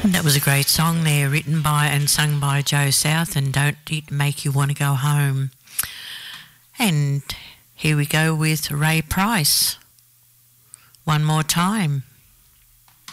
That was a great song there, written by and sung by Joe South, and Don't It Make You Want to Go Home. And here we go with Ray Price. One More Time.